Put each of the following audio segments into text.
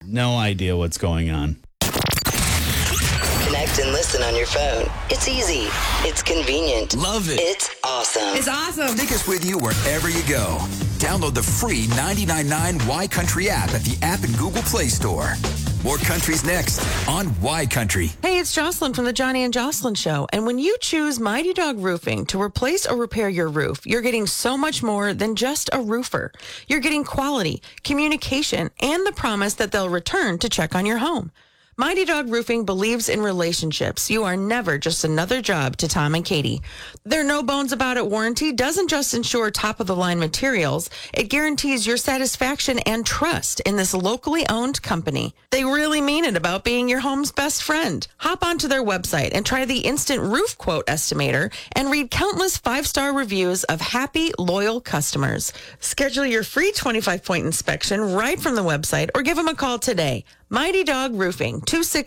No idea what's going on. Connect and listen on your phone. It's easy. It's convenient. Love it. It's awesome. It's awesome. Take us with you wherever you go. Download the free 99.9 Y Country app at the app and Google Play Store. More countries next on Y Country. Hey, it's Jocelyn from the Johnny and Jocelyn Show. And when you choose Mighty Dog Roofing to replace or repair your roof, you're getting so much more than just a roofer. You're getting quality, communication, and the promise that they'll return to check on your home. Mighty Dog Roofing believes in relationships. You are never just another job to Tom and Katie. Their no bones about it warranty doesn't just ensure top of the line materials. It guarantees your satisfaction and trust in this locally owned company. They really mean it about being your home's best friend. Hop onto their website and try the instant roof quote estimator and read countless 5-star reviews of happy, loyal customers. Schedule your free 25-point inspection right from the website or give them a call today. Mighty Dog Roofing,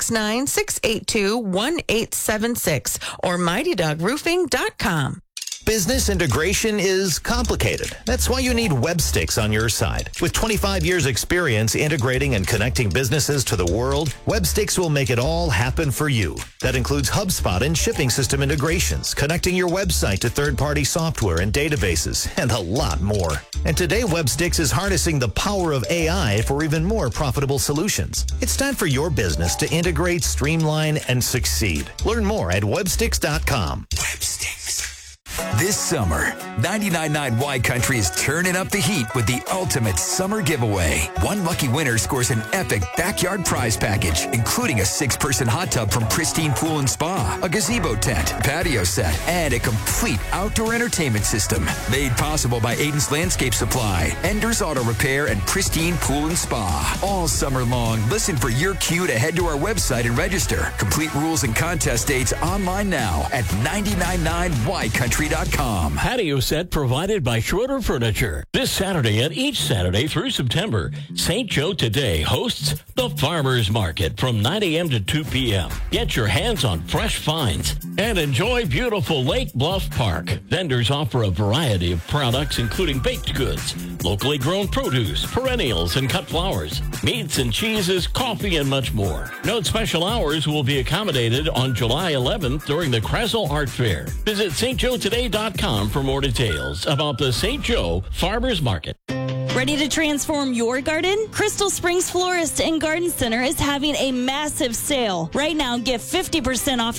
269-682-1876 or MightyDogRoofing.com. Business integration is complicated. That's why you need Websticks on your side. With 25 years experience integrating and connecting businesses to the world, Websticks will make it all happen for you. That includes HubSpot and shipping system integrations, connecting your website to third-party software and databases, and a lot more. And today, Websticks is harnessing the power of AI for even more profitable solutions. It's time for your business to integrate, streamline, and succeed. Learn more at Websticks.com. Websticks. This summer, 99.9 Y Country is turning up the heat with the ultimate summer giveaway. One lucky winner scores an epic backyard prize package, including a 6-person hot tub from Pristine Pool and Spa, a gazebo tent, patio set, and a complete outdoor entertainment system. Made possible by Aiden's Landscape Supply, Ender's Auto Repair, and Pristine Pool and Spa. All summer long, listen for your cue to head to our website and register. Complete rules and contest dates online now at 999ycountry.com. Patio set provided by Schroeder Furniture. This Saturday and each Saturday through September, St. Joe Today hosts the Farmers Market from 9 a.m. to 2 p.m. Get your hands on fresh finds and enjoy beautiful Lake Bluff Park. Vendors offer a variety of products including baked goods, locally grown produce, perennials, and cut flowers, meats and cheeses, coffee, and much more. Note special hours will be accommodated on July 11th during the Krasel Art Fair. Visit stjoetoday.com for more details about the St. Joe Farmers Market. Ready to transform your garden? Crystal Springs Florist and Garden Center is having a massive sale. Right now, get 50% off